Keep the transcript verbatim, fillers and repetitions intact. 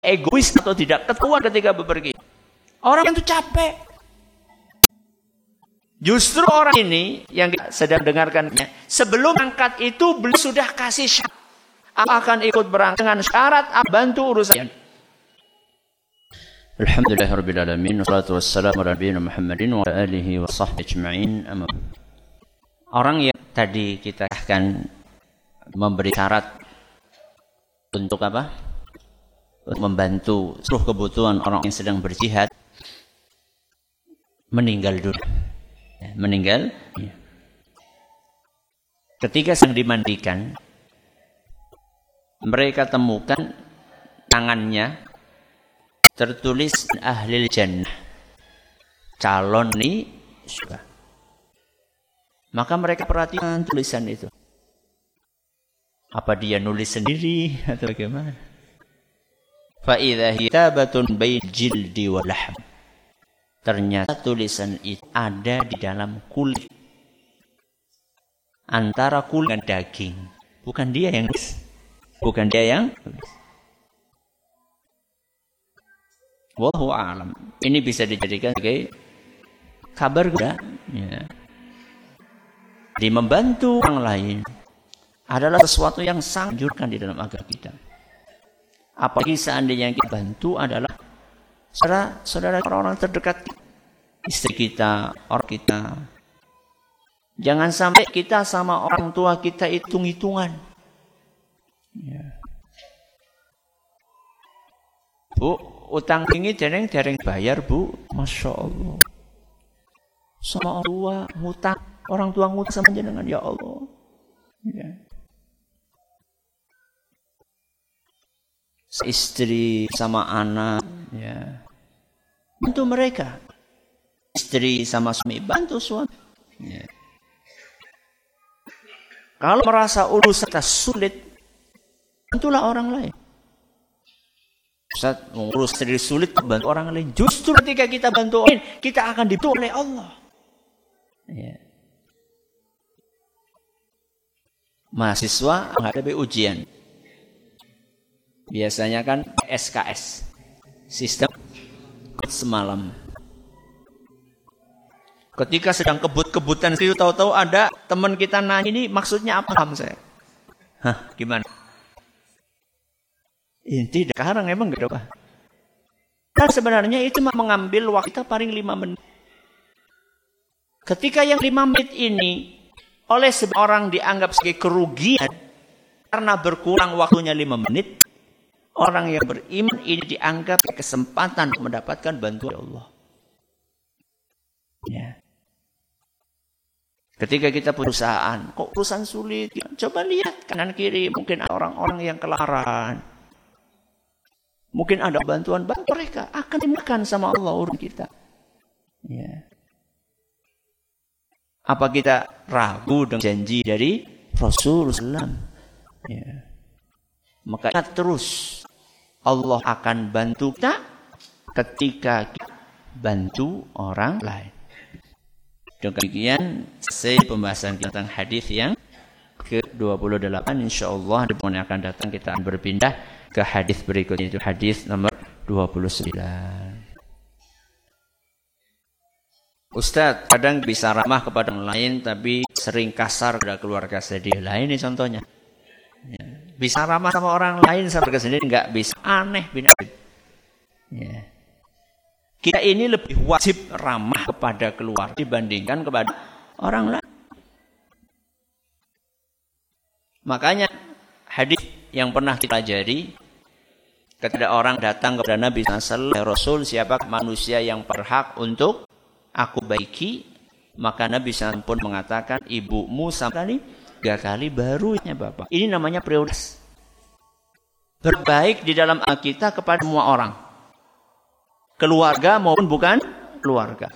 egois atau tidak ketahuan ketika bepergian. Orang itu capek. Justru orang ini yang sedang dengarkannya, sebelum angkat itu beliau sudah kasih syarat. Akan ikut berangkat dengan syarat bantu urusan. Alhamdulillahirabbil alamin wassalatu wassalamu ala nabiyina Muhammadin wa alihi wa sahbihi ajma'in. Orang yang tadi kita akan memberi syarat untuk apa? Untuk membantu seluruh kebutuhan orang yang sedang berjihad meninggal dulu. Meninggal. Ketika sedang dimandikan, mereka temukan tangannya tertulis ahlil jannah, calon ni surga. Maka mereka perhatikan tulisan itu. Apa dia nulis sendiri atau bagaimana? Fa idza hitabatun bain jildi wal lahm. Ternyata tulisan itu ada di dalam kulit. Antara kulit dan daging. Bukan dia yang nulis. Bukan dia yang nulis. Wallahu a'lam. Ini bisa dijadikan sebagai kabar juga. Ya. Di membantu orang lain adalah sesuatu yang sangat dianjurkan di dalam agama kita. Apalagi seandainya yang kita bantu adalah saudara, saudara orang-orang terdekat, istri kita, orang kita. Jangan sampai kita sama orang tua kita hitung-hitungan. Ya. Bu, utang ini dereng-dereng bayar, Bu. Masya Allah. Sama orang tua ngutang, orang tua ngutang sama jenengan, ya Allah. Ya. Istri sama anak, ya. Bantu mereka. Istri sama suami, bantu suami. Ya. Kalau merasa urusan kita sulit, bantulah orang lain. Ustaz, mengurus sendiri sulit, bantu orang lain. Justru ketika kita bantu orang lain, kita akan dibantu oleh Allah. Ya. Mahasiswa menghadapi ujian. Biasanya kan S K S, sistem semalam. Ketika sedang kebut-kebutan, itu tahu-tahu ada teman kita nanya, ini maksudnya apa? Paham saya. Hah, gimana? Ini tidak, sekarang emang gak ada apa. Dan sebenarnya itu mengambil waktu kita paling lima menit. Ketika yang lima menit ini oleh seorang dianggap sebagai kerugian karena berkurang waktunya lima menit, orang yang beriman ini dianggap kesempatan untuk mendapatkan bantuan Allah. Ya. Ketika kita perusahaan, kok perusahaan sulit? Coba lihat kanan kiri, mungkin ada orang-orang yang kelaparan. Mungkin ada bantuan, bantu mereka akan dimakan sama Allah urusan kita. Ya. Apa kita ragu dengan janji dari Rasulullah shallallahu alaihi wasallam? Ya. Maka ingat terus, Allah akan bantu kita ketika kita bantu orang lain. Demikian selesai pembahasan kita tentang hadis yang ke dua puluh delapan. Insyaallah di bulan yang akan datang kita akan berpindah ke hadis berikutnya, itu hadis nomor dua puluh sembilan. Ustaz, kadang bisa ramah kepada orang lain tapi sering kasar kepada keluarga sendiri. Lah ini contohnya. Ya. Bisa ramah sama orang lain sama keluarga sendiri enggak bisa. Aneh binatang. Ya. Kita ini lebih wajib ramah kepada keluarga dibandingkan kepada orang lain. Makanya hadis yang pernah kita pelajari, ketika orang datang kepada Nabi sallallahu alaihi wasallam, Rasul, siapa manusia yang berhak untuk aku baiki? Maka Nabi sallallahu alaihi wasallam pun mengatakan, ibumu sampai tiga kali barunya bapak. Ini namanya prioritas. Berbaik di dalam kita kepada semua orang. Keluarga maupun bukan keluarga.